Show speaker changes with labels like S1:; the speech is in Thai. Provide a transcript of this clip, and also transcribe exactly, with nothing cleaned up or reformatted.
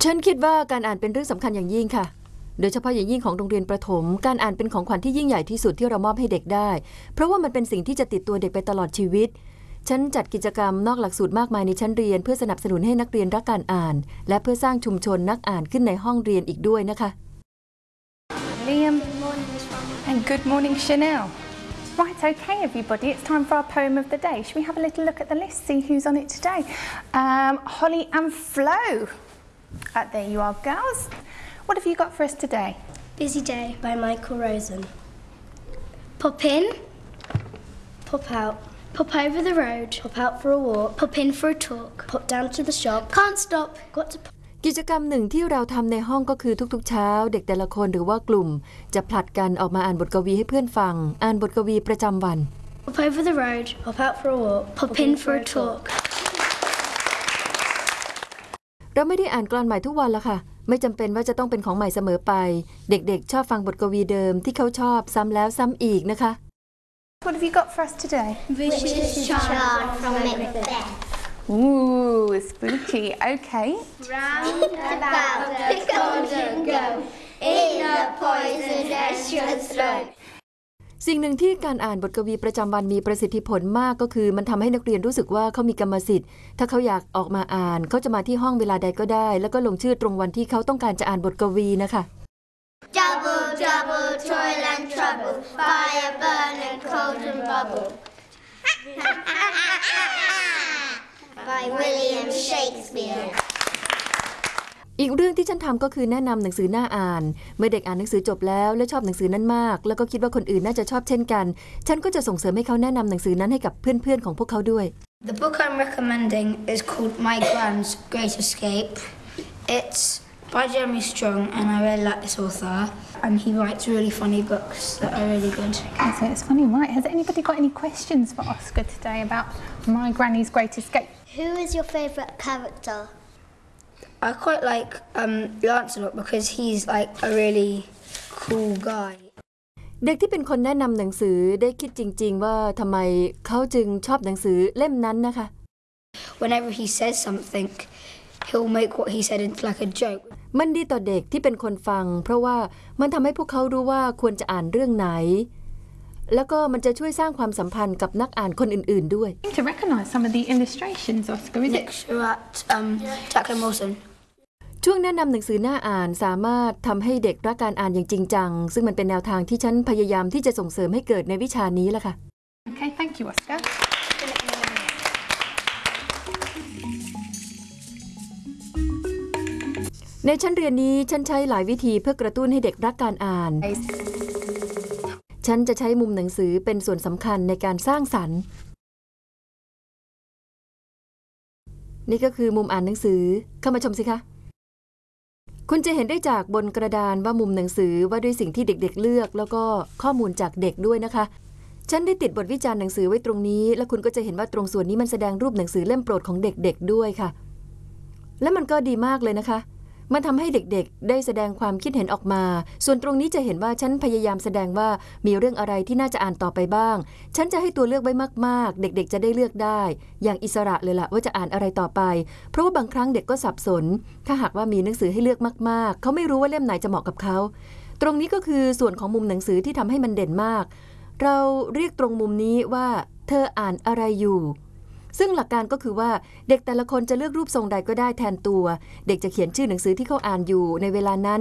S1: ฉันคิดว่าการอ่านเป็นเรื่องสำคัญอย่างยิ่งค่ะโดยเฉพาะอย่างยิ่งของโรงเรียนประถมการอ่านเป็นของขวัญที่ยิ่งใหญ่ที่สุดที่เรามอบให้เด็กได้เพราะว่ามันเป็นสิ่งที่จะติดตัวเด็กไปตลอดชีวิตฉันจัดกิจกรรมนอกหลักสูตรมากมายในชั้นเรียนเพื่อสนับสนุนให้นักเรียนรักการอ่านและเพื่อสร้างชุมชนนักอ่านขึ้นในห้องเรียนอีกด้วยนะคะ
S2: Liam and good morning Chanel. Right, okay everybody, it's time for our poem of the day. Should we have a little look at the list, see who's on it today? Um, Holly and Flo. Uh, there you are, girls. What have you got for us today?
S3: Busy Day by Michael Rosen. Pop in, pop out, pop over the road, pop out for a walk, pop in for a talk, pop down to the shop, can't stop, got to pop.
S1: กิจกรรมหนึ่งที่เราทำในห้องก็คือทุกๆเช้าเด็กแต่ละคนหรือว่ากลุ่มจะผลัดกันออกมาอ่านบทกวีให้เพื่อนฟังอ่านบทกวีประจำวัน
S3: Pop over the road, pop out for a walk, pop in for a talk.
S1: เราไม่ได้อ่านกลอนใหม่ทุกวันละค่ะไม่จำเป็นว่าจะต้องเป็นของใหม่เสมอไปเด็กๆชอบฟังบทกวีเดิมที่เขาชอบซ้ำแล้วซ้ำอีกนะคะ
S2: What have you got for us today?
S4: Vicious Child from Macbeth.
S2: Ooh, spooky. Okay.
S4: Round about the cauldron go, in the poisonous throat.
S1: สิ่งหนึ่งที่การอ่านบทกวีประจำวันมีประสิทธิผลมากก็คือมันทำให้นักเรียนรู้สึกว่าเขามีกรรมสิทธิ์ถ้าเขาอยากออกมาอ่านเขาจะมาที่ห้องเวลาใดก็ได้แล้วก็ลงชื่อตรงวันที่เขาต้องการจะอ่านบทกวีนะคะ
S4: Double, double, toil and trouble, fire burn and cauldron bubble. By William Shakespeare.
S1: อีกเรื่องที่ฉันทำก็คือแนะนำหนังสือน่าอ่านเมื่อเด็กอ่านหนังสือจบแล้วและชอบหนังสือนั้นมากแล้วก็คิดว่าคนอื่นน่าจะชอบเช่นกันฉันก็จะส่งเสริมให้เขาแนะนำหนังสือนั้นให้กับเพื่อนๆของพวกเขาด้วย
S5: The book I'm recommending is called My Gran's Great Escape. It's by Jeremy Strong and I really like this author and he writes really funny books that are really good.
S2: Okay, so it's funny, right? Has anybody got any questions for Oscar today about My Granny's Great Escape?
S4: Who is your favourite character?
S5: I quite like um, Lancelot because he's like a really cool guy.
S1: เด็กที่เป็นคนแนะนำหนังสือได้คิดจริงๆว่าทำไมเขาจึงชอบหนังสือเล่มนั้นนะคะ
S5: Whenever he says something, he'll make what he said into like a joke.
S1: มันดีต่อเด็กที่เป็นคนฟังเพราะว่ามันทำให้พวกเขารู้ว่าควรจะอ่านเรื่องไหนแล้วก็มันจะช่วยสร้างความสัมพันธ์กับนักอ่านคนอื่นๆด้วย
S2: To recognise some of the illustrations, Oscar, is it?
S5: Lecture at um, Jackson Wilson.
S1: ช่วงแนะนำหนังสือน่าอ่านสามารถทำให้เด็กรักการอ่านอย่างจริงจังซึ่งมันเป็นแนวทางที่ฉันพยายามที่จะส่งเสริมให้เกิดในวิชานี้แหละค่ะ
S2: Okay, thank you, Oscar.
S1: ในชั้นเรียนนี้ฉันใช้หลายวิธีเพื่อกระตุ้นให้เด็กรักการอ่านฉันจะใช้มุมหนังสือเป็นส่วนสำคัญในการสร้างสรรค์นี่ก็คือมุมอ่านหนังสือเข้ามาชมสิคะคุณจะเห็นได้จากบนกระดานว่ามุมหนังสือว่าด้วยสิ่งที่เด็กๆเลือกแล้วก็ข้อมูลจากเด็กด้วยนะคะฉันได้ติดบทวิจารณ์หนังสือไว้ตรงนี้แล้วคุณก็จะเห็นว่าตรงส่วนนี้มันแสดงรูปหนังสือเล่มโปรดของเด็กๆด้วยค่ะและมันก็ดีมากเลยนะคะมันทำให้เด็กๆได้แสดงความคิดเห็นออกมาส่วนตรงนี้จะเห็นว่าฉันพยายามแสดงว่ามีเรื่องอะไรที่น่าจะอ่านต่อไปบ้างฉันจะให้ตัวเลือกไว้มากๆเด็กๆจะได้เลือกได้อย่างอิสระเลยล่ะว่าจะอ่านอะไรต่อไปเพราะว่าบางครั้งเด็กก็สับสนถ้าหากว่ามีหนังสือให้เลือกมากๆเขาไม่รู้ว่าเล่มไหนจะเหมาะกับเขาตรงนี้ก็คือส่วนของมุมหนังสือที่ทำให้มันเด่นมากเราเรียกตรงมุมนี้ว่าเธออ่านอะไรอยู่ซึ่งหลักการก็คือว่าเด็กแต่ละคนจะเลือกรูปทรงใดก็ได้แทนตัวเด็กจะเขียนชื่อหนังสือที่เขาอ่านอยู่ในเวลานั้น